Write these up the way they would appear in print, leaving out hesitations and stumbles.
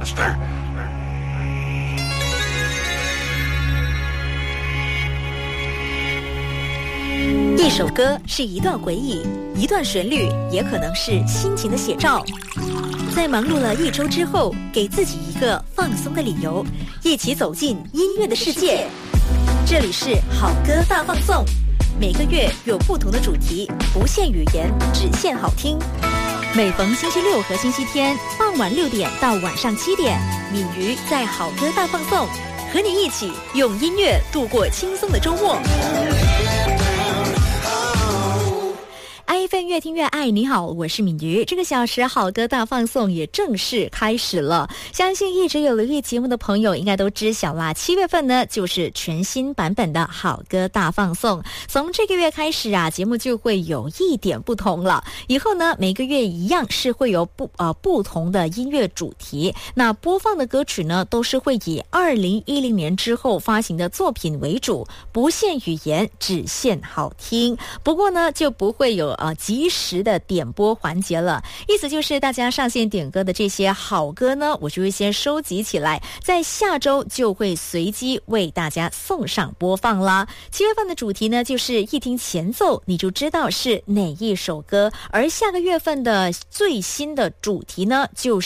一首歌是一段回忆，一段旋律也可能是心情的写照。在忙碌了一周之后，给自己一个放松的理由，一起走进音乐的世界。这里是好歌大放送，每个月有不同的主题，不限语言，只限好听。每逢星期六和星期天傍晚6点到晚上7点，敏瑜在好歌大放送，和你一起用音乐度过轻松的周末。iFM 越听越爱，你好，我是敏瑜。这个小时好歌大放送也正式开始了，相信一直有留意节目的朋友应该都知晓啦。7月份呢，就是全新版本的好歌大放送。从这个月开始啊，节目就会有一点不同了。以后呢，每个月一样是会有不同的音乐主题。那播放的歌曲呢，都是会以2010年之后发行的作品为主，不限语言，只限好听。不过呢，就不会有及时的点播环节了，意思就是大家上线点歌的这些好歌呢，我就会先收集起来，在下周就会随机为大家送上播放啦。7月份的主题呢，就是一听前奏你就知道是哪一首歌，而下个月份的最新的主题呢，就是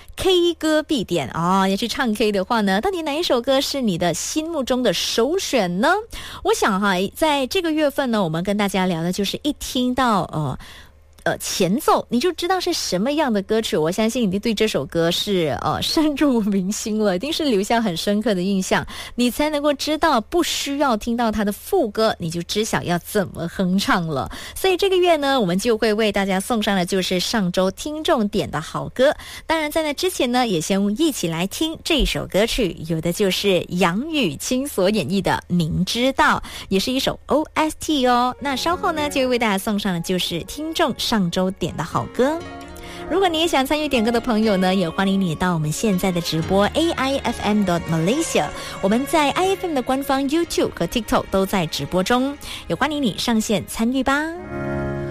K 歌必点啊。要去唱 K 的话呢，到底哪一首歌是你的心目中的首选呢？我想在这个月份呢，我们跟大家聊的就是一听到前奏你就知道是什么样的歌曲。我相信你对这首歌是深入民心了，一定是留下很深刻的印象，你才能够知道不需要听到它的副歌你就知晓要怎么哼唱了。所以这个月呢，我们就会为大家送上的就是上周听众点的好歌。当然在那之前呢，也先一起来听这首歌曲，有的就是杨雨清所演绎的明知道，也是一首 OST 哦。那稍后呢，就会为大家送上的就是听众上周点的好歌。如果你也想参与点歌的朋友呢，也欢迎你到我们现在的直播 AIFM.Malaysia， 我们在 iFM 的官方 YouTube 和 TikTok 都在直播中，也欢迎你上线参与吧。